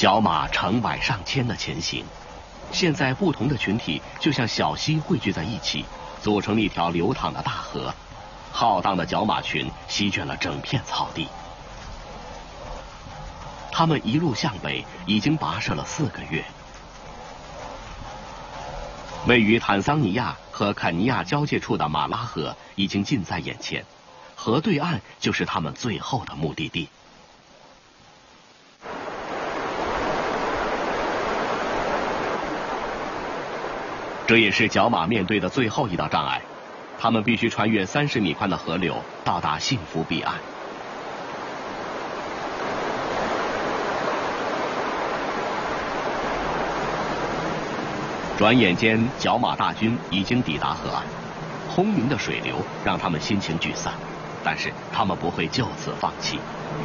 角马成百上千的前行，现在不同的群体就像小溪汇聚在一起，组成了一条流淌的大河。浩荡的角马群席卷了整片草地。他们一路向北，已经跋涉了4个月。位于坦桑尼亚和肯尼亚交界处的马拉河已经近在眼前，河对岸就是他们最后的目的地。这也是角马面对的最后一道障碍，他们必须穿越30米宽的河流，到达幸福彼岸。转眼间，角马大军已经抵达河岸，轰鸣的水流让他们心情沮丧，但是他们不会就此放弃。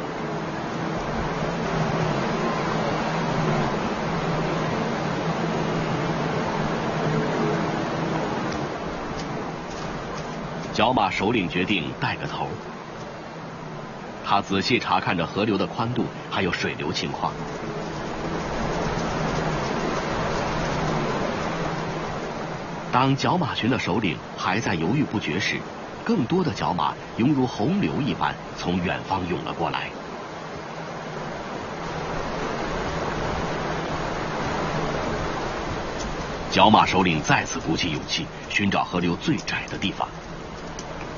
角马首领决定带个头，他仔细查看着河流的宽度，还有水流情况。当角马群的首领还在犹豫不决时，更多的角马犹如洪流一般从远方涌了过来。角马首领再次鼓起勇气，寻找河流最窄的地方。